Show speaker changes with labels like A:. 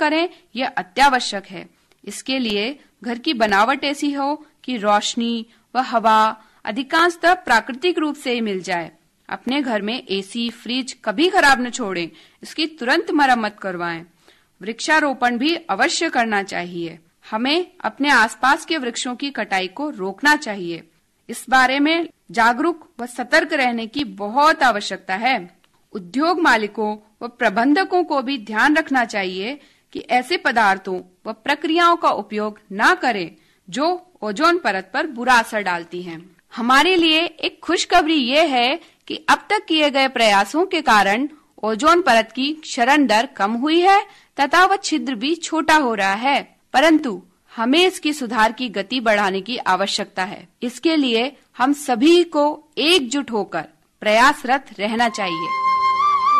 A: करें यह अत्यावश्यक है। इसके लिए घर की बनावट ऐसी हो कि रोशनी व हवा अधिकांशतः प्राकृतिक रूप से ही मिल जाए। अपने घर में एसी, फ्रिज कभी खराब न छोड़ें, इसकी तुरंत मरम्मत करवाएं। वृक्षारोपण भी अवश्य करना चाहिए। हमें अपने आसपास के वृक्षों की कटाई को रोकना चाहिए। इस बारे में जागरूक व सतर्क रहने की बहुत आवश्यकता है। उद्योग मालिकों व प्रबंधकों को भी ध्यान रखना चाहिए कि ऐसे पदार्थों व प्रक्रियाओं का उपयोग न करें जो ओजोन परत पर बुरा असर डालती हैं। हमारे लिए एक खुशखबरी ये है कि अब तक किए गए प्रयासों के कारण ओजोन परत की क्षरण दर कम हुई है तथा वह छिद्र भी छोटा हो रहा है, परंतु हमें इसकी सुधार की गति बढ़ाने की आवश्यकता है। इसके लिए हम सभी को एकजुट होकर प्रयासरत रहना चाहिए।